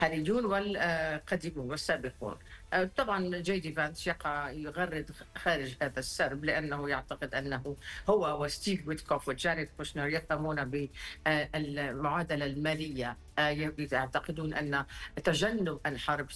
الحاليون والقديمون والسابقون. طبعا جي دي فانس يقع يغرد خارج هذا السرب لأنه يعتقد أنه هو وستيف ويتكوف وجاريد كوشنر يفهمون بالمعادلة المالية. يعتقدون أن تجنب الحرب